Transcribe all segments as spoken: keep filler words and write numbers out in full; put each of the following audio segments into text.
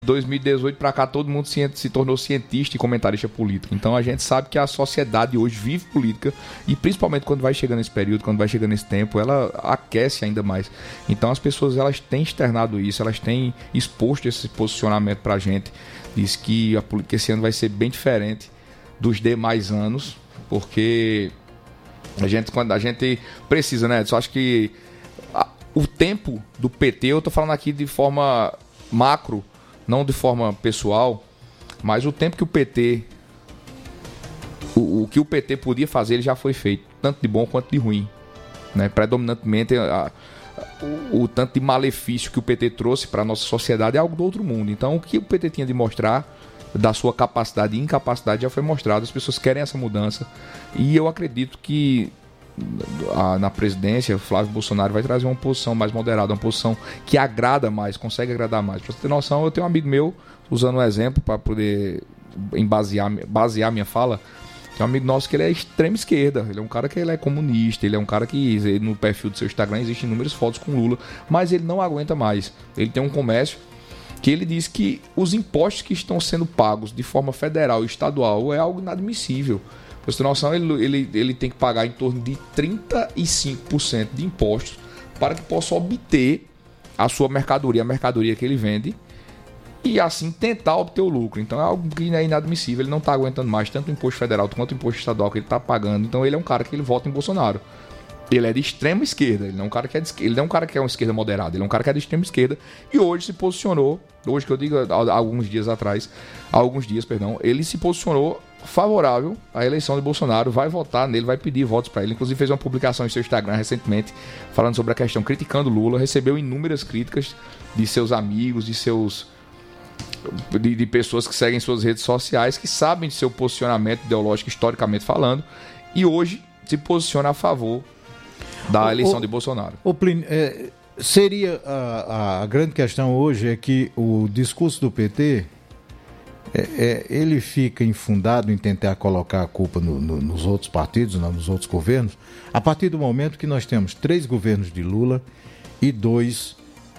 dois mil e dezoito para cá todo mundo se, se tornou cientista e comentarista político. Então a gente sabe que a sociedade hoje vive política e principalmente quando vai chegando nesse período, quando vai chegando nesse tempo, ela aquece ainda mais. Então as pessoas elas têm externado isso, elas têm exposto esse posicionamento pra gente. Diz que a política esse ano vai ser bem diferente dos demais anos, porque a gente, quando a gente precisa, né? Eu acho que a, o tempo do P T, eu tô falando aqui de forma macro, não de forma pessoal, mas o tempo que o P T, o, o que o P T podia fazer, ele já foi feito, tanto de bom quanto de ruim, né? Predominantemente, a, a, o, o tanto de malefício que o P T trouxe para a nossa sociedade é algo do outro mundo. Então, o que o P T tinha de mostrar, da sua capacidade e incapacidade, já foi mostrado. As pessoas querem essa mudança e eu acredito que A, na presidência, o Flávio Bolsonaro vai trazer uma posição mais moderada, uma posição que agrada mais, consegue agradar mais. Pra você ter noção, eu tenho um amigo meu, usando um exemplo para poder basear, basear minha fala, tem um amigo nosso que ele é extrema esquerda, ele é um cara que ele é comunista, ele é um cara que no perfil do seu Instagram existem inúmeras fotos com Lula, mas ele não aguenta mais. Ele tem um comércio que ele diz que os impostos que estão sendo pagos de forma federal e estadual é algo inadmissível. Pra você ter noção, ele, ele, ele tem que pagar em torno de trinta e cinco por cento de impostos para que possa obter a sua mercadoria, a mercadoria que ele vende, e assim tentar obter o lucro. Então é algo que é inadmissível, ele não está aguentando mais tanto o imposto federal quanto o imposto estadual que ele está pagando. Então ele é um cara que ele vota em Bolsonaro. Ele é de extrema esquerda, ele não é um cara que é de, ele não é um cara que é uma esquerda moderada, ele é um cara que é de extrema esquerda e hoje se posicionou, hoje que eu digo há alguns dias atrás, há alguns dias, perdão, ele se posicionou favorável à eleição de Bolsonaro, vai votar nele, vai pedir votos para ele. Inclusive fez uma publicação em seu Instagram recentemente falando sobre a questão, criticando Lula, recebeu inúmeras críticas de seus amigos, de seus de, de pessoas que seguem suas redes sociais, que sabem de seu posicionamento ideológico, historicamente falando, e hoje se posiciona a favor da eleição o, de Bolsonaro. O Plínio, é, seria a, a grande questão hoje é que o discurso do P T é, é, ele fica infundado em tentar colocar a culpa no, no, nos outros partidos, não, nos outros governos, a partir do momento que nós temos três governos de Lula e dois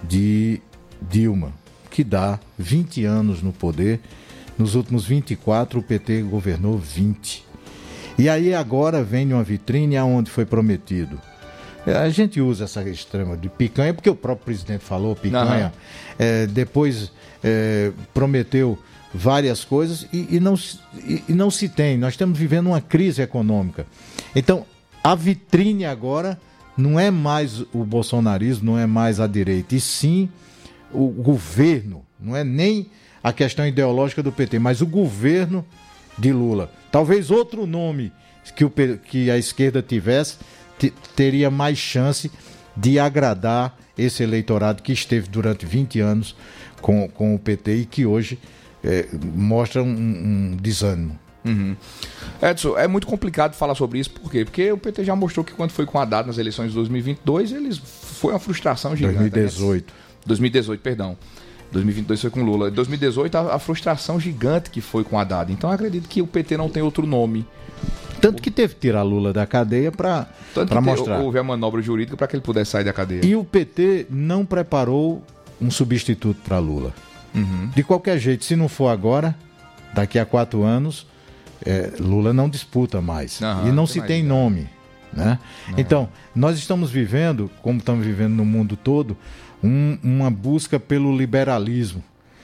de Dilma, que dá vinte anos no poder. Nos últimos vinte e quatro, o P T governou vinte. E aí agora vem uma vitrine aonde foi prometido. A gente usa essa extrema de picanha, porque o próprio presidente falou picanha, é, depois é, prometeu várias coisas e, e, não, e, e não se tem. Nós estamos vivendo uma crise econômica. Então, a vitrine agora não é mais o bolsonarismo, não é mais a direita, e sim o governo, não é nem a questão ideológica do P T, mas o governo de Lula. Talvez outro nome que, o, que a esquerda tivesse teria mais chance de agradar esse eleitorado que esteve durante vinte anos com, com o P T e que hoje é, mostra um, um desânimo. Uhum. Edson, é muito complicado falar sobre isso, por quê? Porque o P T já mostrou que quando foi com a Haddad nas eleições de dois mil e vinte e dois, eles foi uma frustração gigante. dois mil e dezoito. Né? dois mil e dezoito, perdão. dois mil e vinte e dois foi com Lula. Em dois mil e dezoito, a, a frustração gigante que foi com a Haddad. Então eu acredito que o P T não tem outro nome. Tanto que teve que tirar Lula da cadeia para mostrar. Houve a manobra jurídica para que ele pudesse sair da cadeia. E o P T não preparou um substituto para Lula. Uhum. De qualquer jeito, se não for agora, daqui a quatro anos, é, Lula não disputa mais. Uhum, e não se tem nome. Né? Uhum. Então, nós estamos vivendo, como estamos vivendo no mundo todo, um, uma busca pelo liberalismo.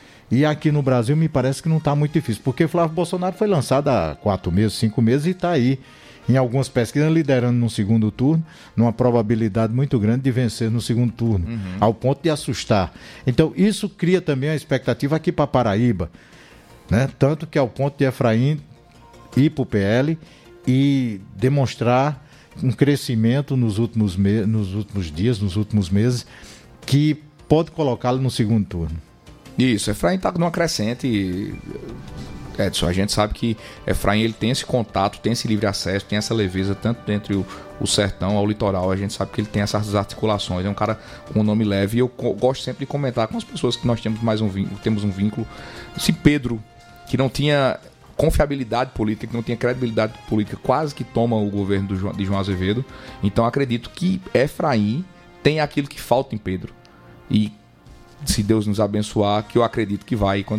E aqui no Brasil me parece que não está muito difícil, porque Flávio Bolsonaro foi lançado há quatro meses, cinco meses e está aí, em algumas pesquisas, liderando no segundo turno, numa probabilidade muito grande de vencer no segundo turno, uhum. ao ponto de assustar. Então, isso cria também a expectativa aqui para Paraíba, né? Tanto que ao ponto de Efraim ir para o P L e demonstrar um crescimento nos últimos, me- nos últimos dias, nos últimos meses, que pode colocá-lo no segundo turno. Isso, Efraim está numa crescente, Edson, a gente sabe que Efraim ele tem esse contato, tem esse livre acesso, tem essa leveza, tanto entre o, o sertão ao litoral, a gente sabe que ele tem essas articulações, é um cara com um nome leve, e eu co- gosto sempre de comentar com as pessoas que nós temos mais um vínculo, temos um vínculo, esse Pedro, que não tinha confiabilidade política, que não tinha credibilidade política, quase que toma o governo do João, de João Azevedo, então acredito que Efraim tem aquilo que falta em Pedro, e se Deus nos abençoar, que eu acredito que vai